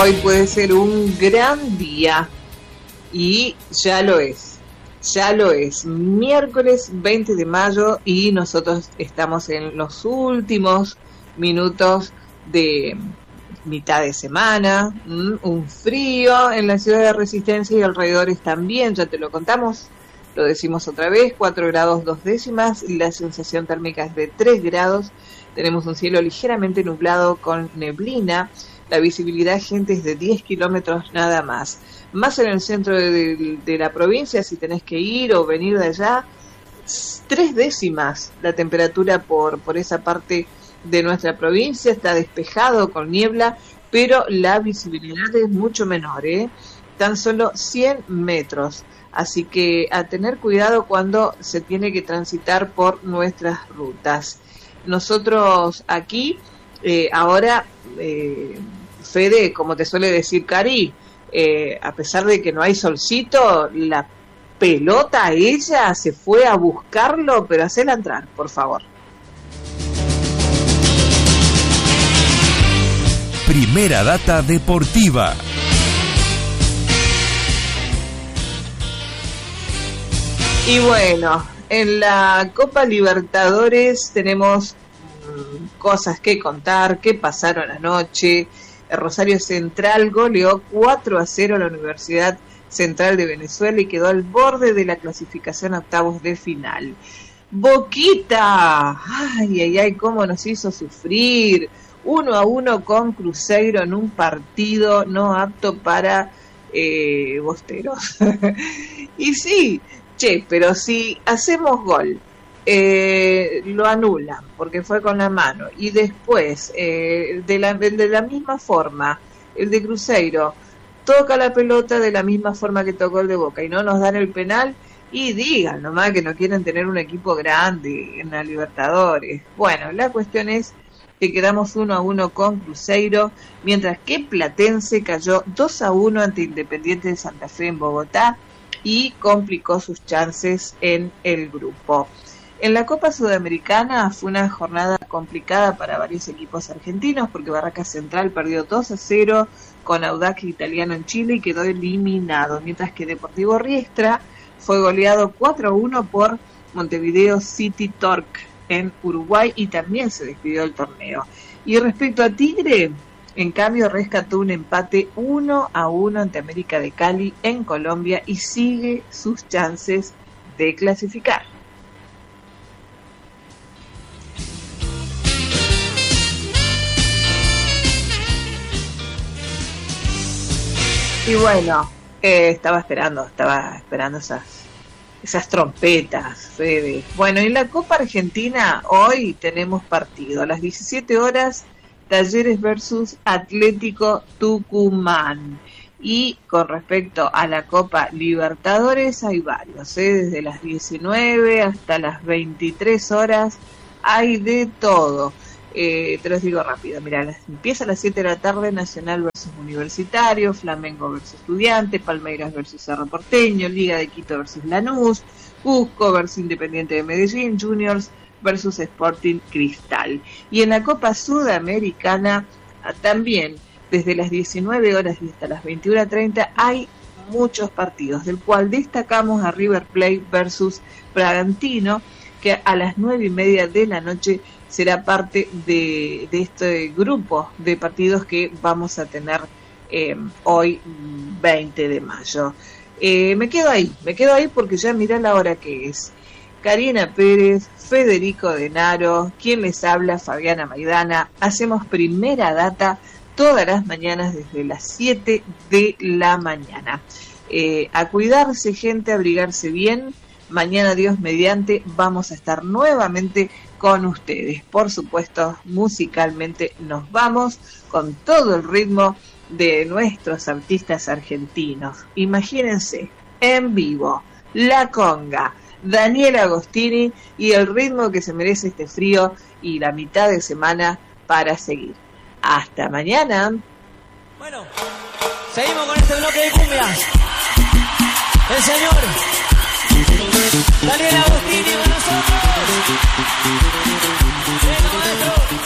Hoy puede ser un gran día y ya lo es. Miércoles 20 de mayo y nosotros estamos en los últimos minutos de mitad de semana. Un frío en la ciudad de Resistencia y alrededores también, ya te lo contamos. Lo decimos otra vez, 4 grados 2 décimas, la sensación térmica es de 3 grados. Tenemos un cielo ligeramente nublado con neblina. La visibilidad, gente, es de 10 kilómetros nada más. Más en el centro de la provincia, si tenés que ir o venir de allá, 3 décimas la temperatura por esa parte de nuestra provincia. Está despejado con niebla, pero la visibilidad es mucho menor, tan solo 100 metros. Así que a tener cuidado cuando se tiene que transitar por nuestras rutas. Nosotros aquí, ahora, Fede, como te suele decir Cari, a pesar de que no hay solcito, la pelota ella se fue a buscarlo, pero hacela entrar, por favor. Primera data deportiva. Y bueno, en la Copa Libertadores tenemos cosas que contar, que pasaron anoche. El Rosario Central goleó 4-0 a la Universidad Central de Venezuela y quedó al borde de la clasificación a octavos de final. Boquita, ay, cómo nos hizo sufrir. 1-1 con Cruzeiro en un partido no apto para bosteros. Y sí, pero si hacemos gol, lo anulan porque fue con la mano, y después de la misma forma el de Cruzeiro toca la pelota de la misma forma que tocó el de Boca y no nos dan el penal, y digan nomás que no quieren tener un equipo grande en la Libertadores. Bueno, la cuestión es que quedamos 1-1 con Cruzeiro, mientras que Platense cayó 2-1 ante Independiente de Santa Fe en Bogotá y complicó sus chances en el grupo. En la Copa Sudamericana fue una jornada complicada para varios equipos argentinos, porque Barracas Central perdió 2-0 con Audax Italiano en Chile y quedó eliminado, mientras que Deportivo Riestra fue goleado 4-1 por Montevideo City Torque en Uruguay y también se despidió del torneo. Y respecto a Tigre, en cambio rescató un empate 1-1 ante América de Cali en Colombia y sigue sus chances de clasificar. Y bueno, estaba esperando esas trompetas, Fede. Bueno, en la Copa Argentina hoy tenemos partido a las 17 horas, Talleres versus Atlético Tucumán. Y con respecto a la Copa Libertadores hay varios, desde las 19 hasta las 23 horas hay de todo. Te los digo rápido, mirá, empieza a las 7 de la tarde, Nacional versus Universitario, Flamengo versus Estudiante, Palmeiras versus Cerro Porteño, Liga de Quito versus Lanús, Cusco versus Independiente de Medellín, Juniors versus Sporting Cristal. Y en la Copa Sudamericana también, desde las 19 horas y hasta las 21:30 hay muchos partidos, del cual destacamos a River Plate versus Bragantino, que a las 9:30 de la noche será parte de este grupo de partidos que vamos a tener hoy 20 de mayo. Me quedo ahí porque ya mirá la hora que es. Karina Pérez, Federico Denaro, quien les habla, Fabiana Maidana. Hacemos Primera Data todas las mañanas desde las 7 de la mañana. A cuidarse, gente, a abrigarse bien. Mañana, Dios mediante, vamos a estar nuevamente con ustedes. Por supuesto, musicalmente nos vamos con todo el ritmo de nuestros artistas argentinos. Imagínense, en vivo, La Conga, Daniel Agostini y el ritmo que se merece este frío y la mitad de semana para seguir. Hasta mañana. Bueno, seguimos con este bloque de cumbia. El señor Daniel Agostini con nosotros.